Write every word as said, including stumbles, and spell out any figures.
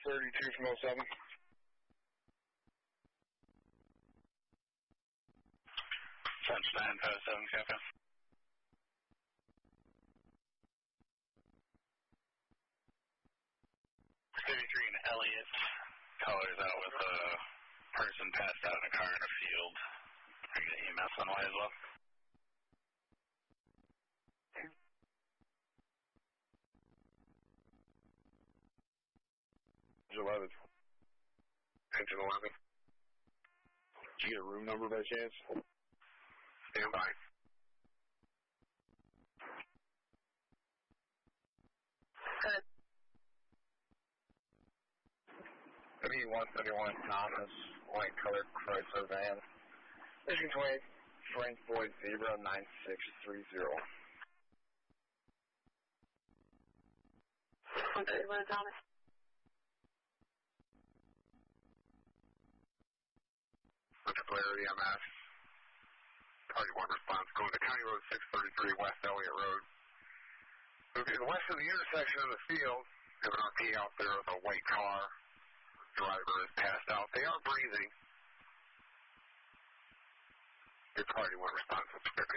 thirty-two from oh seven. Sunshine, five seven, Captain. thirty-three and Elliott. Callers out with a person passed out in a car in a field. Are you going to E M S on the way as well? eleven. Engine eleven. Did you get a room number by chance? Stand by. Good. W one seventy-one Thomas, white colored Chrysler van. Michigan twenty, Frank Boyd Zebra nine six three zero. one thirty-one Thomas. Player E M S. Party one response going to County Road six thirty-three West Elliott Road. Moving west of the intersection of the field, have an R P out there with a white car. Driver is passed out. They are breathing. Your party one response.